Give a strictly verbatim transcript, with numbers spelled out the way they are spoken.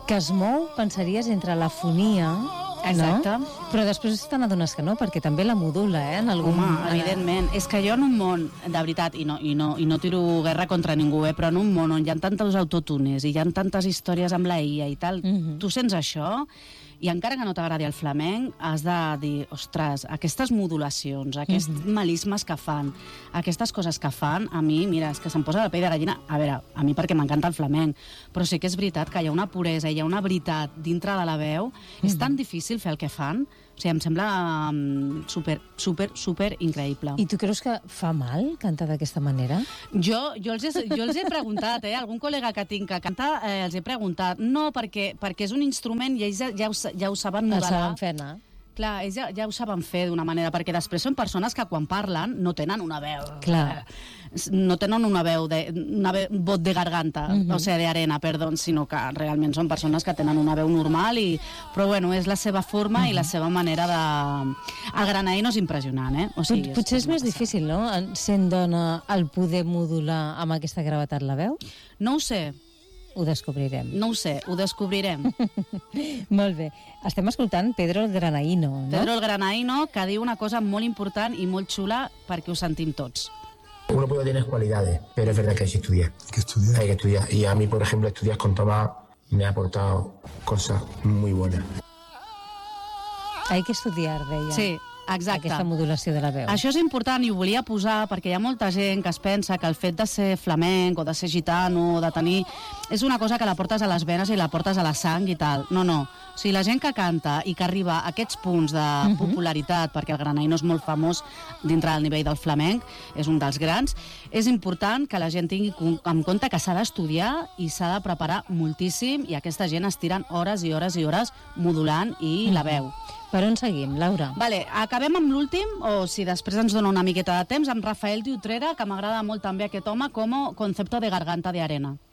que es mou, pensaries, entre la fonia... Exacte. No? Però després te n'adones que no, perquè també la modula, eh? En algun... Home, evidentment. És que jo en un món, de veritat, i no, i no, i no tiro guerra contra ningú, eh? Però en un món on hi ha tantes autotunes i hi ha tantes històries amb la I A i tal, Mhm. tu sents això i encara que no t'agradi el flamenc, has de dir, ostres, aquestes modulacions, aquests Mhm. melismes que fan, aquestes coses que fan, a mi, mira, és que se'm posa la pell de gallina. A veure, a mi perquè m'encanta el flamenc, però sí que és veritat que hi ha una puresa, hi ha una veritat dintre de la veu. És tan difícil fer el que fan. O sigui, em sembla um, super, super, super increïble. I tu creus que fa mal cantar d'aquesta manera? Jo, jo, els he, jo els he preguntat, eh? Algun col·lega que tinc que canta, eh, els he preguntat. No, perquè, perquè és un instrument i ells ja, ja, ho, ja ho saben No modelar. saben fer anar. Clar, ells ja, ja ho saben fer d'una manera, perquè després són persones que quan parlen no tenen una veu... Clar. No tenen una veu, de, una veu, vot de garganta, Mhm. o sigui, d'arena, perdó, sinó que realment són persones que tenen una veu normal, i, però bueno, és la seva forma i la seva manera de... El Granaïno és impressionant, eh? O sigui, Pot, potser és més difícil, no?, en- sent dona, el poder modular amb aquesta gravetat la veu? No ho sé, Ho descobrirem. no ho sé, ho descobrirem. Molt bé. Estem escoltant Pedro el Granaïno, no? Pedro el Granaïno, que diu una cosa molt important i molt xula perquè ho sentim tots. Uno puede tener cualidades, pero es verdad que hay que estudiar. Hay que estudiar. Hay que estudiar. Y a mí, por ejemplo, estudiar con Tomás me ha aportado cosas muy buenas. Hay que estudiar, deia. Sí, exacte. Aquesta modulació de la veu. Això és important i ho volia posar perquè hi ha molta gent que es pensa que el fet de ser flamenc o de ser gitano, de tenir... és una cosa que la portes a les venes i la portes a la sang i tal. No, no. O sigui, la gent que canta i que arriba a aquests punts de popularitat, perquè el Granaïno és molt famós dintre del nivell del flamenc, és un dels grans, és important que la gent tingui en compte que s'ha d'estudiar i s'ha de preparar moltíssim, i aquesta gent es tiren hores i hores i hores modulant i la veu. Per on seguim, Laura? Vale, acabem amb l'últim, o si després ens dona una miqueta de temps, amb Rafael de Utrera, que m'agrada molt també aquest home com a concepte de garganta de arena.